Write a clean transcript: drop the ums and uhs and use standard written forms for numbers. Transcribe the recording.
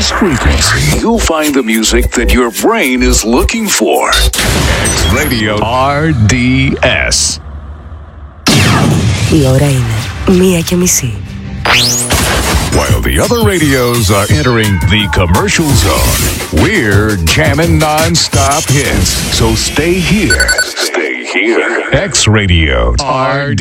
this frequency, you'll find the music that your brain is looking for. X Radio RDS. Η ώρα είναι 1:30. While the other radios are entering the commercial zone, we're jamming non-stop hits. So stay here. Stay here. X Radio RDS.